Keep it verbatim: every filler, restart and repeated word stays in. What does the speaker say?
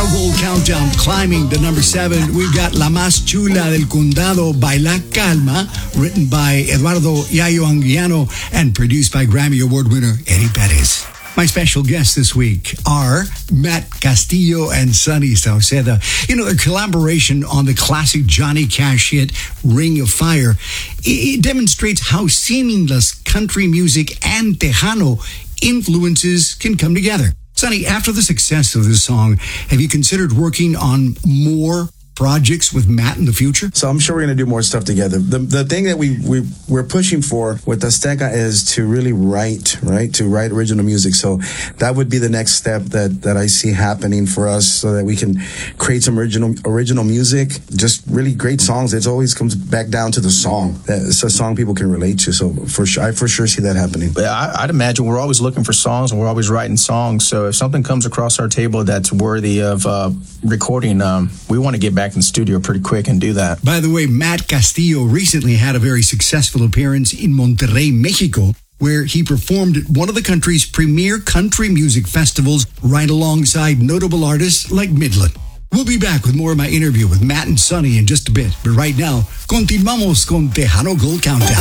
Tejano Gold Countdown climbing to number seven. We've got La Más Chula del Condado, Baila Calma, written by Eduardo Yayo Anguiano and produced by Grammy Award winner Eddie Perez. My special guests this week are Matt Castillo and Sonny Sauceda. You know, their collaboration on the classic Johnny Cash hit, Ring of Fire, it, it demonstrates how seamless country music and Tejano influences can come together. Sonny, after the success of this song, have you considered working on more projects with Matt in the future? So I'm sure we're going to do more stuff together. The the thing that we, we, we're pushing for with Azteca is to really write, right? To write original music. So that would be the next step that, that I see happening for us so that we can create some original original music, just really great songs. It always comes back down to the song. It's a song people can relate to. So for sure, I for sure see that happening. I, I'd imagine we're always looking for songs and we're always writing songs. So if something comes across our table that's worthy of uh, recording, um, we want to get back in the studio pretty quick and do that. By the way, Matt Castillo recently had a very successful appearance in Monterrey, Mexico, where he performed at one of the country's premier country music festivals right alongside notable artists like Midland. We'll be back with more of my interview with Matt and Sonny in just a bit. But right now, continuamos con Tejano Gold Countdown.